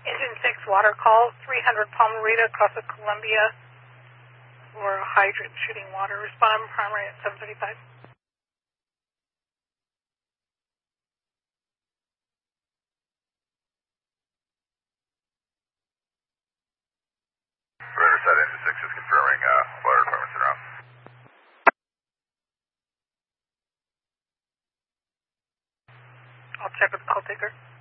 Engine 6 water call, 300 Palmerita, Costa Columbia, for hydrant shooting water. Respond primary at 7:35. Riverside Engine 6 is confirming water requirements around. I'll check with the call taker.